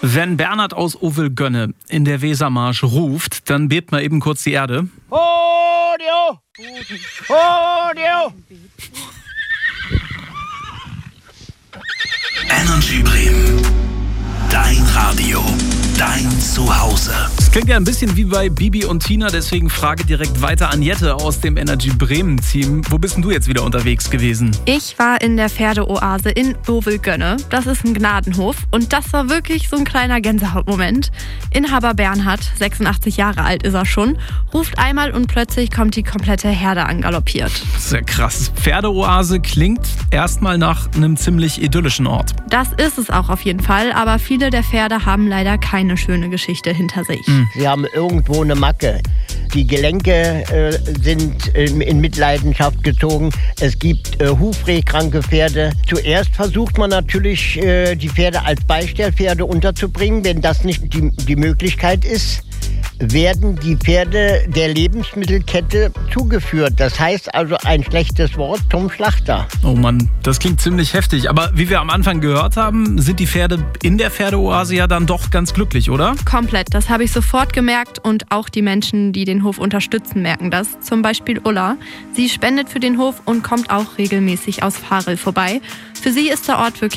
Wenn Bernhard aus Ovelgönne in der Wesermarsch ruft, dann bebt mal eben kurz die Erde. Audio! Audio! Energy Bremen. Dein Radio. Dein Zuhause. Es klingt ja ein bisschen wie bei Bibi und Tina, deswegen frage direkt weiter an Jette aus dem Energy Bremen Team. Wo bist denn du jetzt wieder unterwegs gewesen? Ich war in der Pferdeoase in Ovelgönne. Das ist ein Gnadenhof und das war wirklich so ein kleiner Gänsehautmoment. Inhaber Bernhard, 86 Jahre alt ist er schon, ruft einmal und plötzlich kommt die komplette Herde angaloppiert. Sehr krass. Pferdeoase klingt erstmal nach einem ziemlich idyllischen Ort. Das ist es auch auf jeden Fall, aber viele der Pferde haben leider keine schöne Geschichte hinter sich. Sie haben irgendwo eine Macke. Die Gelenke sind in Mitleidenschaft gezogen. Es gibt hufrehkranke Pferde. Zuerst versucht man natürlich, die Pferde als Beistellpferde unterzubringen. Wenn das nicht die Möglichkeit ist, werden die Pferde der Lebensmittelkette zugeführt. Das heißt also ein schlechtes Wort zum Schlachter. Oh Mann, das klingt ziemlich heftig. Aber wie wir am Anfang gehört haben, sind die Pferde in der Pferdeoase ja dann doch ganz glücklich, oder? Komplett, das habe ich sofort gemerkt und auch die Menschen, die den Hof unterstützen, merken das. Zum Beispiel Ulla. Sie spendet für den Hof und kommt auch regelmäßig aus Varel vorbei. Für sie ist der Ort wirklich